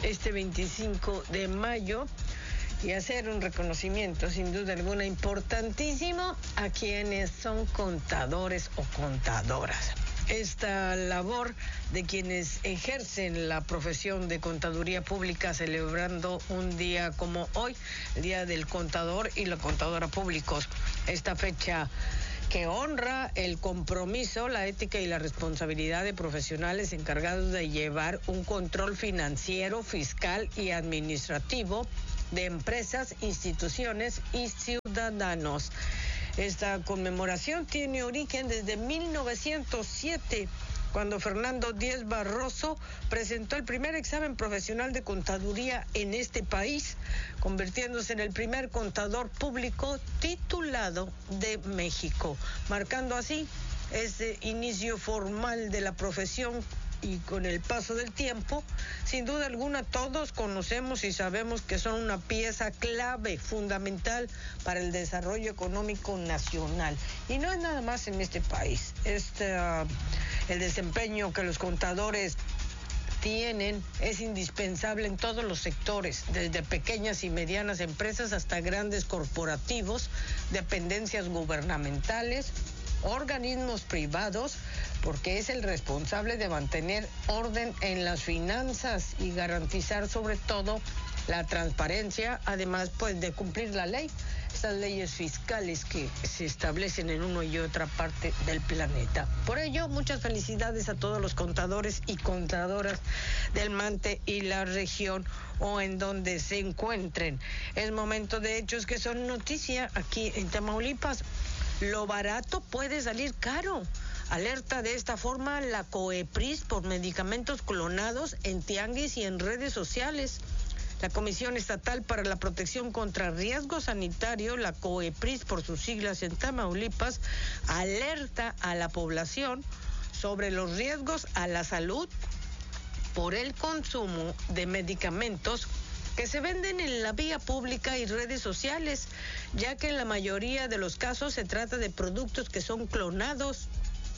este 25 de mayo y hacer un reconocimiento, sin duda alguna, importantísimo a quienes son contadores o contadoras. Esta labor de quienes ejercen la profesión de contaduría pública, celebrando un día como hoy, el Día del Contador y la Contadora Públicos. Esta fecha que honra el compromiso, la ética y la responsabilidad de profesionales encargados de llevar un control financiero, fiscal y administrativo de empresas, instituciones y ciudadanos. Esta conmemoración tiene origen desde 1907, cuando Fernando Díez Barroso presentó el primer examen profesional de contaduría en este país, convirtiéndose en el primer contador público titulado de México, marcando así ese inicio formal de la profesión. Y con el paso del tiempo, sin duda alguna, todos conocemos y sabemos que son una pieza clave, fundamental para el desarrollo económico nacional. Y no es nada más en este país. El desempeño que los contadores tienen es indispensable en todos los sectores, desde pequeñas y medianas empresas hasta grandes corporativos, dependencias gubernamentales, organismos privados, porque es el responsable de mantener orden en las finanzas y garantizar sobre todo la transparencia, además pues de cumplir la ley, esas leyes fiscales que se establecen en una y otra parte del planeta. Por ello, muchas felicidades a todos los contadores y contadoras del Mante y la región o en donde se encuentren. Es momento de hechos que son noticia aquí en Tamaulipas. Lo barato puede salir caro. Alerta de esta forma la COEPRIS por medicamentos clonados en tianguis y en redes sociales. La Comisión Estatal para la Protección contra Riesgos Sanitarios, la COEPRIS por sus siglas en Tamaulipas, alerta a la población sobre los riesgos a la salud por el consumo de medicamentos que se venden en la vía pública y redes sociales, ya que en la mayoría de los casos se trata de productos que son clonados.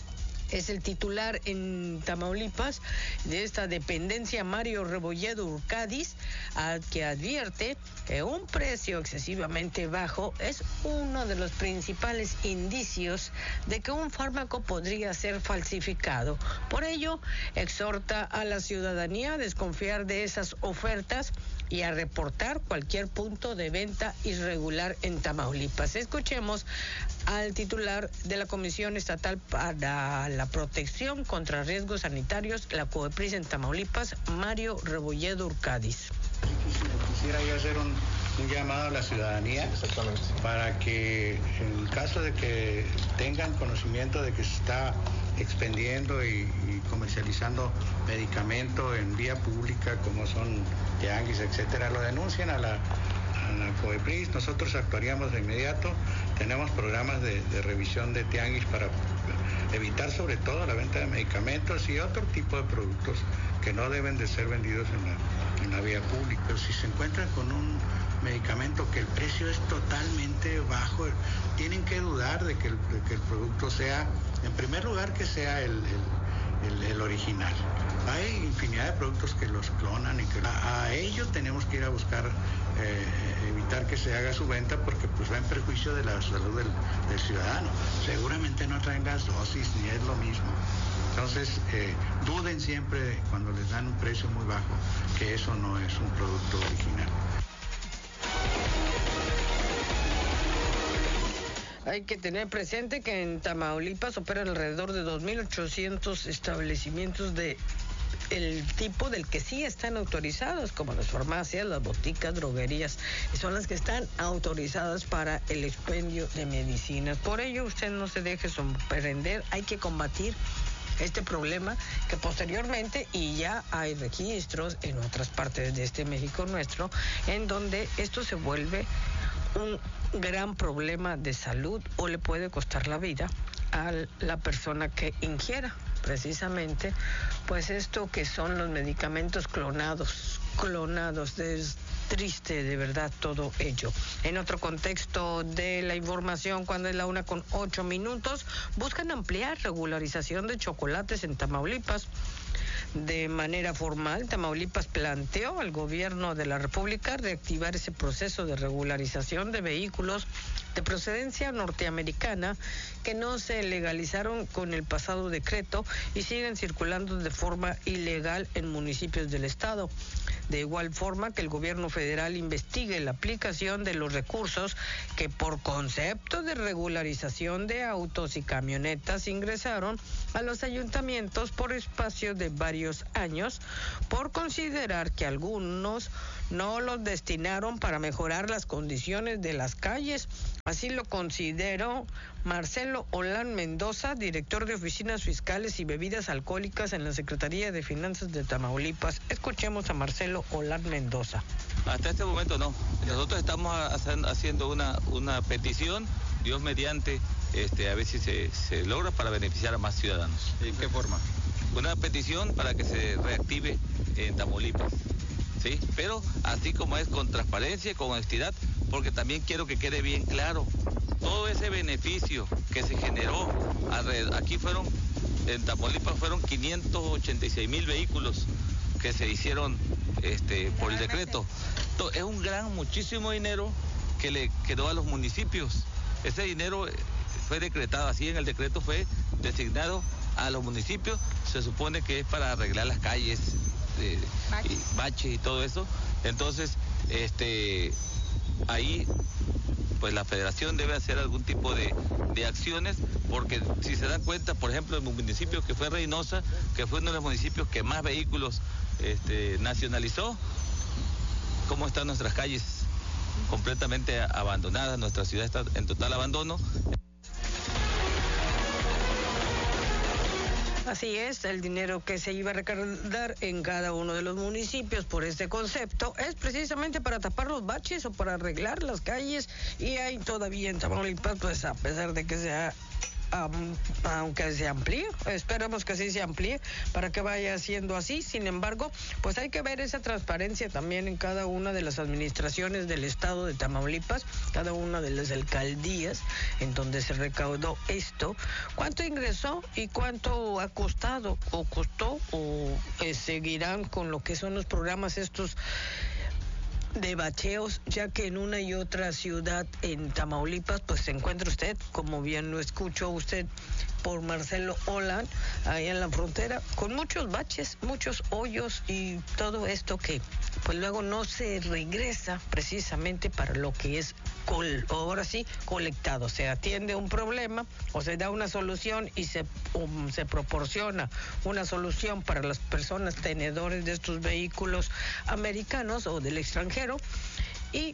Es el titular en Tamaulipas de esta dependencia, Mario Rebolledo Urcadiz, que advierte que un precio excesivamente bajo es uno de los principales indicios de que un fármaco podría ser falsificado. Por ello, exhorta a la ciudadanía a desconfiar de esas ofertas y a reportar cualquier punto de venta irregular en Tamaulipas. Escuchemos al titular de la Comisión Estatal para la Protección contra Riesgos Sanitarios, la COEPRIS en Tamaulipas, Mario Rebolledo Urcadiz. Quisiera yo hacer un llamado a la ciudadanía para que en el caso de que tengan conocimiento de que se está expendiendo y comercializando medicamento en vía pública como son tianguis, etcétera, lo denuncien a la COEPRIS. Nosotros actuaríamos de inmediato. Tenemos programas de revisión de tianguis para evitar sobre todo la venta de medicamentos y otro tipo de productos que no deben de ser vendidos en la vía pública. Pero si se encuentran con un medicamento que el precio es totalmente bajo, tienen que dudar de que el producto sea, en primer lugar, que sea el original. Hay infinidad de productos que los clonan y que a ellos tenemos que ir a buscar evitar que se haga su venta porque pues va en perjuicio de la salud del ciudadano. Seguramente no traen las dosis ni es lo mismo. Entonces, duden siempre cuando les dan un precio muy bajo que eso no es un producto original. Hay que tener presente que en Tamaulipas operan alrededor de 2.800 establecimientos de el tipo del que sí están autorizados, como las farmacias, las boticas, droguerías, y son las que están autorizadas para el expendio de medicinas. Por ello, usted no se deje sorprender, hay que combatir este problema que posteriormente, y ya hay registros en otras partes de este México nuestro, en donde esto se vuelve un gran problema de salud o le puede costar la vida a la persona que ingiera precisamente pues esto que son los medicamentos clonados. Es triste de verdad todo ello. En otro contexto de la información, cuando es la 1:08, buscan ampliar regularización de chocolates en Tamaulipas. De manera formal, Tamaulipas planteó al gobierno de la República reactivar ese proceso de regularización de vehículos de procedencia norteamericana que no se legalizaron con el pasado decreto y siguen circulando de forma ilegal en municipios del estado. De igual forma que el gobierno federal investigue la aplicación de los recursos que por concepto de regularización de autos y camionetas ingresaron a los ayuntamientos por espacio de varios años, por considerar que algunos no los destinaron para mejorar las condiciones de las calles. Así lo consideró Marcelo Olán Mendoza, director de Oficinas Fiscales y Bebidas Alcohólicas en la Secretaría de Finanzas de Tamaulipas. Escuchemos a Marcelo Olán Mendoza. Hasta este momento no. Nosotros estamos haciendo una petición, Dios mediante, a ver si se logra para beneficiar a más ciudadanos. ¿En qué forma? Una petición para que se reactive en Tamaulipas, ¿sí? Pero así como es, con transparencia y con honestidad, porque también quiero que quede bien claro, todo ese beneficio que se generó, aquí en Tamaulipas fueron 586,000 vehículos que se hicieron por el decreto. Es un muchísimo dinero que le quedó a los municipios. Ese dinero fue decretado así, en el decreto fue designado a los municipios, se supone que es para arreglar las calles, baches y todo eso. Entonces, ahí pues la federación debe hacer algún tipo de acciones, porque si se dan cuenta, por ejemplo, en un municipio que fue Reynosa, que fue uno de los municipios que más vehículos nacionalizó, cómo están nuestras calles completamente abandonadas, nuestra ciudad está en total abandono. Así es, el dinero que se iba a recaudar en cada uno de los municipios por este concepto es precisamente para tapar los baches o para arreglar las calles, y hay todavía en Tamaulipas, pues a pesar de que sea aunque se amplíe, esperamos que sí se amplíe para que vaya siendo así. Sin embargo, pues hay que ver esa transparencia también en cada una de las administraciones del estado de Tamaulipas, cada una de las alcaldías en donde se recaudó esto, cuánto ingresó y cuánto ha costado o costó, o seguirán con lo que son los programas estos de bacheos, ya que en una y otra ciudad en Tamaulipas pues se encuentra usted, como bien lo escuchó usted por Marcelo Olán, ahí en la frontera, con muchos baches, muchos hoyos y todo esto que pues luego no se regresa precisamente para lo que es ahora sí colectado. Se atiende un problema o se da una solución y se proporciona una solución para las personas tenedores de estos vehículos americanos o del extranjero, y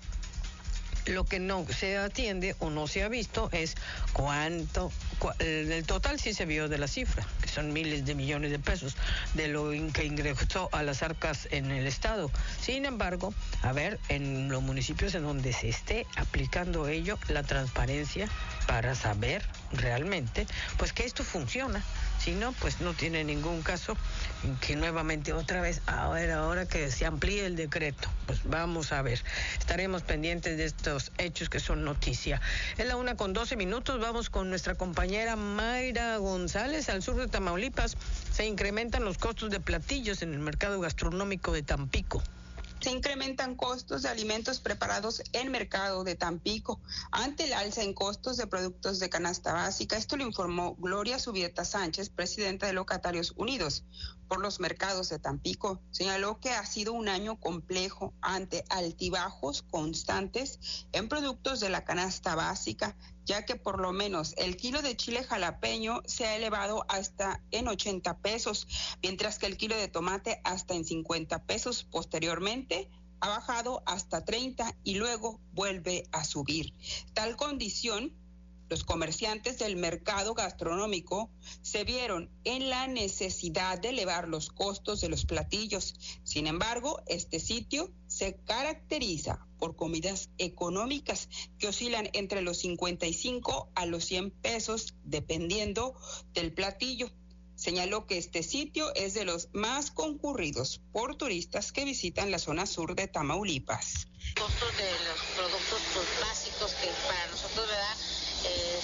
lo que no se atiende o no se ha visto es cuánto, el total sí se vio de la cifra, que son miles de millones de pesos, de lo que ingresó a las arcas en el estado. Sin embargo, a ver, en los municipios en donde se esté aplicando ello, la transparencia para saber realmente, pues que esto funciona. Si no, pues no tiene ningún caso en que nuevamente otra vez, ahora que se amplíe el decreto, pues vamos a ver. Estaremos pendientes de estos hechos que son noticia. Es la 1:12, vamos con nuestra compañera Mayra González. Al sur de Tamaulipas se incrementan los costos de platillos en el mercado gastronómico de Tampico. Se incrementan costos de alimentos preparados en mercado de Tampico ante el alza en costos de productos de canasta básica. Esto lo informó Gloria Subieta Sánchez, presidenta de Locatarios Unidos por los Mercados de Tampico. Señaló que ha sido un año complejo ante altibajos constantes en productos de la canasta básica, ya que por lo menos el kilo de chile jalapeño se ha elevado hasta en 80 pesos, mientras que el kilo de tomate hasta en 50 pesos. Posteriormente ha bajado hasta 30 y luego vuelve a subir. Tal condición, los comerciantes del mercado gastronómico se vieron en la necesidad de elevar los costos de los platillos. Sin embargo, este sitio se caracteriza por comidas económicas que oscilan entre los 55 a los 100 pesos dependiendo del platillo. Señaló que este sitio es de los más concurridos por turistas que visitan la zona sur de Tamaulipas. Costos de los productos básicos que para nosotros, ¿verdad?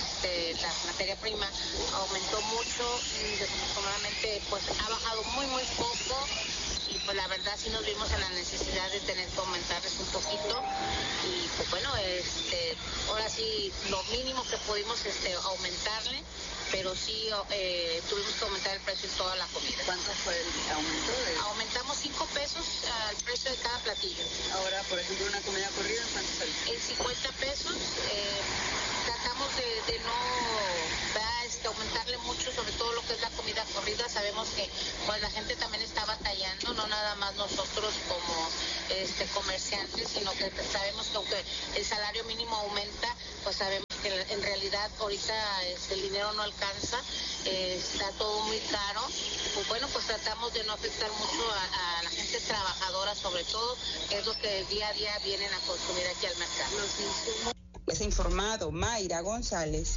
la materia prima aumentó mucho, desafortunadamente pues ha bajado muy poco y pues la verdad sí nos vimos en la necesidad de tener que aumentarles un poquito y pues bueno, ahora sí lo mínimo que pudimos aumentarle, pero sí tuvimos que aumentar el precio de toda la comida. ¿Cuánto fue el aumento? Aumentamos 5 pesos al precio de cada platillo. Ahora, por ejemplo, una comida corrida, ¿cuánto sale? En 50 pesos. Tratamos de no aumentarle mucho, sobre todo lo que es la comida corrida. Sabemos que pues la gente también está batallando, no nada más nosotros como comerciantes, sino que sabemos que aunque el salario mínimo aumenta, pues sabemos que en realidad ahorita el dinero no alcanza, está todo muy caro. Pues bueno, pues tratamos de no afectar mucho a la gente trabajadora, sobre todo, que es lo que día a día vienen a consumir aquí al mercado. Los insumos. Les ha informado Mayra González.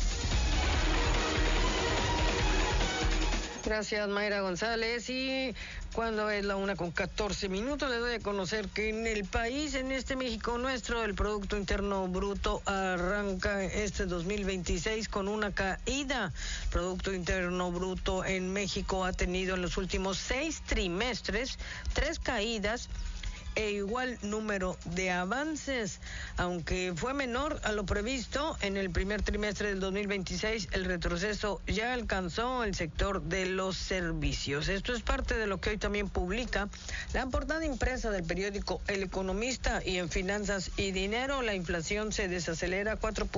Gracias, Mayra González. Y cuando es la 1:14, les doy a conocer que en el país, en este México nuestro, el Producto Interno Bruto arranca este 2026 con una caída. El Producto Interno Bruto en México ha tenido en los últimos 6 trimestres 3 caídas e igual número de avances, aunque fue menor a lo previsto en el primer trimestre del 2026, el retroceso ya alcanzó el sector de los servicios. Esto es parte de lo que hoy también publica la portada impresa del periódico El Economista. Y en Finanzas y Dinero, la inflación se desacelera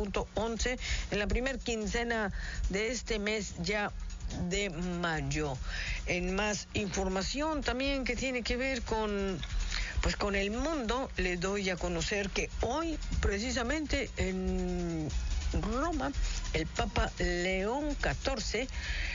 4.11 en la primer quincena de este mes ya de mayo. En más información también que tiene que ver con el mundo, le doy a conocer que hoy, precisamente en Roma, el Papa León XIV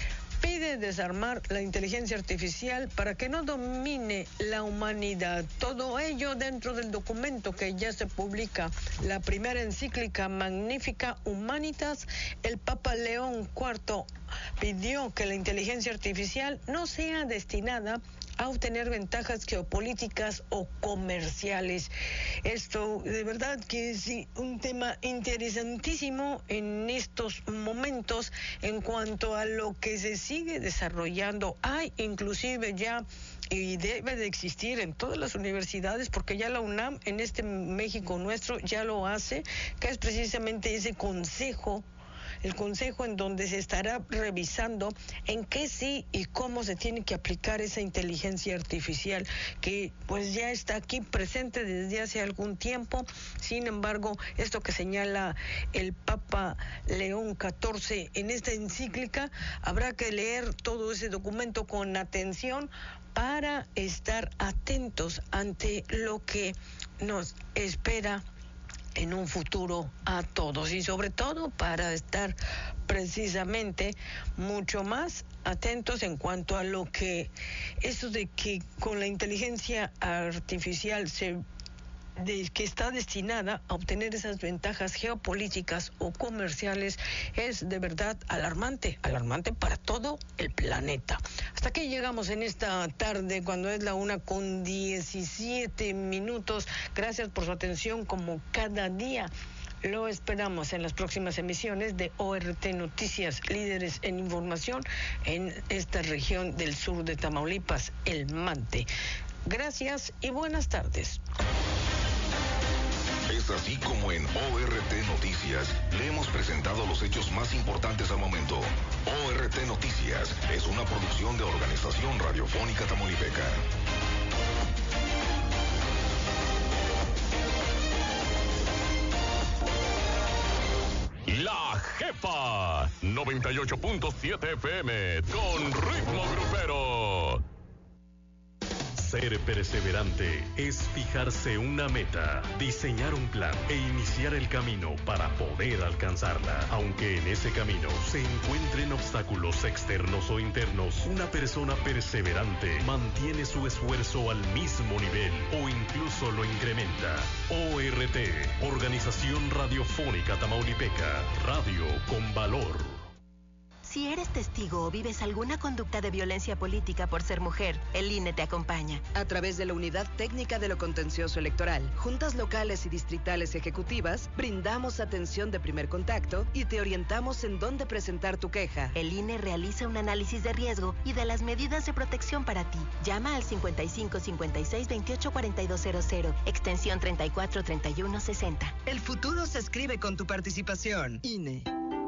pide desarmar la inteligencia artificial para que no domine la humanidad. Todo ello dentro del documento que ya se publica, la primera encíclica Magnificat Humanitas. El Papa León IV pidió que la inteligencia artificial no sea destinada a obtener ventajas geopolíticas o comerciales. Esto de verdad que es un tema interesantísimo en estos momentos en cuanto a lo que se sigue desarrollando. Hay inclusive ya, y debe de existir en todas las universidades, porque ya la UNAM en este México nuestro ya lo hace, que es precisamente ese consejo, el consejo en donde se estará revisando en qué sí y cómo se tiene que aplicar esa inteligencia artificial, que pues ya está aquí presente desde hace algún tiempo. Sin embargo, esto que señala el Papa León XIV en esta encíclica, habrá que leer todo ese documento con atención para estar atentos ante lo que nos espera en un futuro a todos, y sobre todo para estar precisamente mucho más atentos en cuanto a lo que eso de que con la inteligencia artificial que está destinada a obtener esas ventajas geopolíticas o comerciales, es de verdad alarmante para todo el planeta. Hasta aquí llegamos en esta tarde, cuando es la 1:17. Gracias por su atención como cada día. Lo esperamos en las próximas emisiones de ORT Noticias, líderes en información en esta región del sur de Tamaulipas, el Mante. Gracias y buenas tardes. Es así como en ORT Noticias le hemos presentado los hechos más importantes al momento. ORT Noticias es una producción de Organización Radiofónica Tamaulipeca. La Jefa 98.7 FM con ritmo grupero. Ser perseverante es fijarse una meta, diseñar un plan e iniciar el camino para poder alcanzarla. Aunque en ese camino se encuentren obstáculos externos o internos, una persona perseverante mantiene su esfuerzo al mismo nivel o incluso lo incrementa. ORT, Organización Radiofónica Tamaulipeca, radio con valor. Si eres testigo o vives alguna conducta de violencia política por ser mujer, el INE te acompaña. A través de la Unidad Técnica de lo Contencioso Electoral, juntas locales y distritales ejecutivas, brindamos atención de primer contacto y te orientamos en dónde presentar tu queja. El INE realiza un análisis de riesgo y de las medidas de protección para ti. Llama al 55 56 28 4200, extensión 34 31 60. El futuro se escribe con tu participación. INE.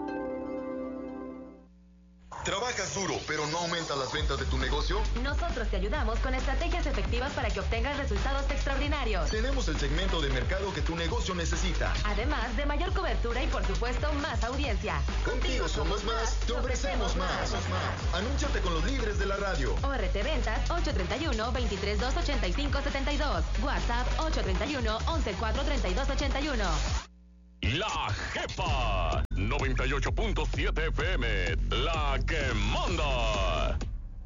¿Trabajas duro, pero no aumentan las ventas de tu negocio? Nosotros te ayudamos con estrategias efectivas para que obtengas resultados extraordinarios. Tenemos el segmento de mercado que tu negocio necesita. Además de mayor cobertura y, por supuesto, más audiencia. Contigo somos más, te ofrecemos más. Anúnciate con los líderes de la radio. ORT Ventas 831-232-8572. WhatsApp 831-114-3281. La Jefa 98.7 FM, la que manda.